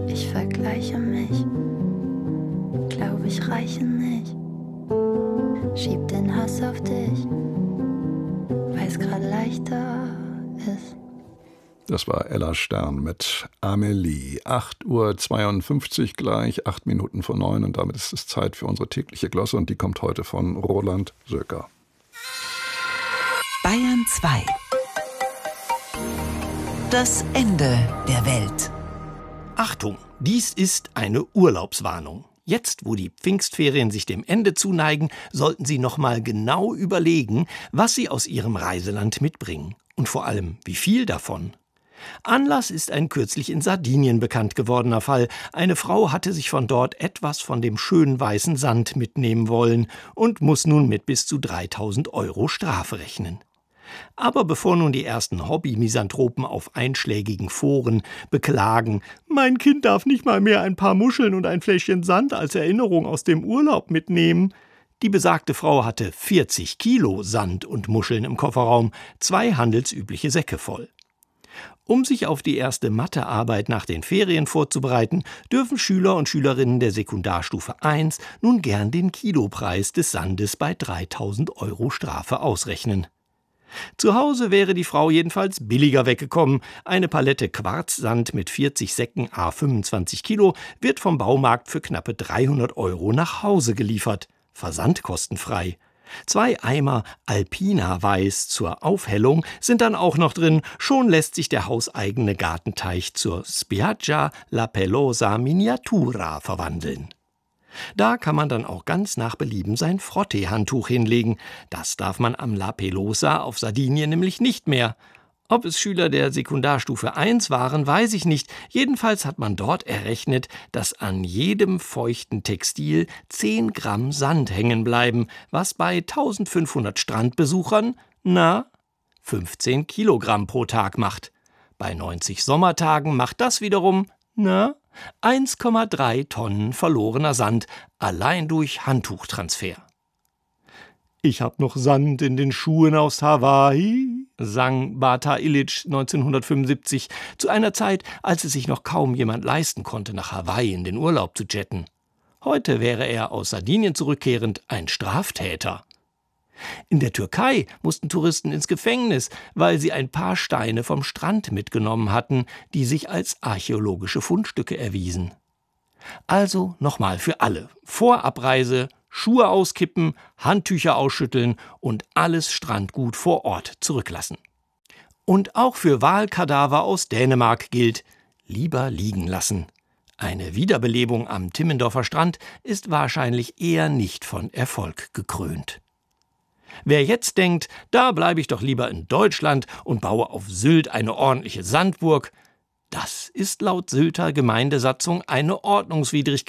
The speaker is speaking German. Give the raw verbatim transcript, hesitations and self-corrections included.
Ich vergleiche mich, glaube ich reiche nicht. Schieb den Hass auf dich, weil es gerade leichter ist. Das war Ella Stern mit Amelie. acht Uhr zweiundfünfzig gleich, acht Minuten vor neun. Und damit ist es Zeit für unsere tägliche Glosse. Und die kommt heute von Roland Söker. Bayern zwei. Das Ende der Welt. Achtung, dies ist eine Urlaubswarnung. Jetzt, wo die Pfingstferien sich dem Ende zuneigen, sollten Sie noch mal genau überlegen, was Sie aus Ihrem Reiseland mitbringen. Und vor allem, wie viel davon. Anlass ist ein kürzlich in Sardinien bekannt gewordener Fall. Eine Frau hatte sich von dort etwas von dem schönen weißen Sand mitnehmen wollen und muss nun mit bis zu dreitausend Euro Strafe rechnen. Aber bevor nun die ersten Hobby-Misanthropen auf einschlägigen Foren beklagen, mein Kind darf nicht mal mehr ein paar Muscheln und ein Fläschchen Sand als Erinnerung aus dem Urlaub mitnehmen. Die besagte Frau hatte vierzig Kilo Sand und Muscheln im Kofferraum, zwei handelsübliche Säcke voll. Um sich auf die erste Mathearbeit nach den Ferien vorzubereiten, dürfen Schüler und Schülerinnen der Sekundarstufe eins nun gern den Kilopreis des Sandes bei dreitausend Euro Strafe ausrechnen. Zu Hause wäre die Frau jedenfalls billiger weggekommen. Eine Palette Quarzsand mit vierzig Säcken à fünfundzwanzig Kilo wird vom Baumarkt für knappe dreihundert Euro nach Hause geliefert. Versandkostenfrei. Zwei Eimer Alpina Weiß zur Aufhellung sind dann auch noch drin. Schon lässt sich der hauseigene Gartenteich zur Spiaggia La Pelosa Miniatura verwandeln. Da kann man dann auch ganz nach Belieben sein Frottee-Handtuch hinlegen. Das darf man am La Pelosa auf Sardinien nämlich nicht mehr. Ob es Schüler der Sekundarstufe eins waren, weiß ich nicht. Jedenfalls hat man dort errechnet, dass an jedem feuchten Textil zehn Gramm Sand hängen bleiben, was bei eintausendfünfhundert Strandbesuchern, na, fünfzehn Kilogramm pro Tag macht. Bei neunzig Sommertagen macht das wiederum, na, eins Komma drei Tonnen verlorener Sand, allein durch Handtuchtransfer. »Ich hab noch Sand in den Schuhen aus Hawaii«, sang Bata Illich neunzehnhundertfünfundsiebzig, zu einer Zeit, als es sich noch kaum jemand leisten konnte, nach Hawaii in den Urlaub zu jetten. Heute wäre er aus Sardinien zurückkehrend ein Straftäter. In der Türkei mussten Touristen ins Gefängnis, weil sie ein paar Steine vom Strand mitgenommen hatten, die sich als archäologische Fundstücke erwiesen. Also nochmal für alle: Vor Abreise Schuhe auskippen, Handtücher ausschütteln und alles Strandgut vor Ort zurücklassen. Und auch für Walkadaver aus Dänemark gilt: lieber liegen lassen. Eine Wiederbelebung am Timmendorfer Strand ist wahrscheinlich eher nicht von Erfolg gekrönt. Wer jetzt denkt, da bleibe ich doch lieber in Deutschland und baue auf Sylt eine ordentliche Sandburg, das ist laut Sylter Gemeindesatzung eine Ordnungswidrigkeit.